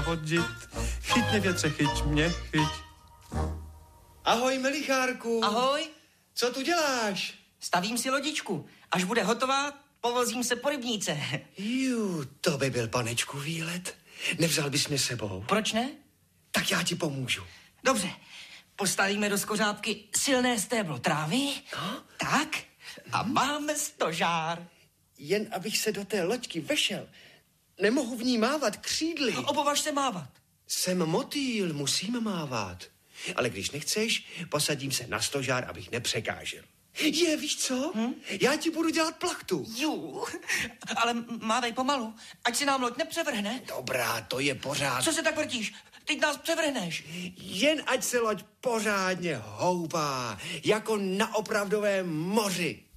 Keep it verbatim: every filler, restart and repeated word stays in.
vodit. Chyť mě větře, chyť mě, chyť. Ahoj, Melichárku. Ahoj. Co tu děláš? Stavím si lodičku. Až bude hotová, povozím se po rybníce. Jú, to by byl, panečku, výlet. Nevzal bys mě sebou? Proč ne? Tak já ti pomůžu. Dobře. Postavíme do skořápky silné stéblo trávy. No? Tak. A máme stožár. Jen abych se do té loďky vešel. Nemohu v ní mávat křídly. Opovaž se mávat. Jsem motýl, musím mávat. Ale když nechceš, posadím se na stožár, abych nepřekážel. Je, víš co? Hm? Já ti budu dělat plachtu. Jú, ale mávej pomalu, ať si nám loď nepřevrhne. Dobrá, to je pořád. Co se tak vrtíš? Teď nás převrhneš. Jen ať se loď pořádně houpá, jako na opravdovém moři.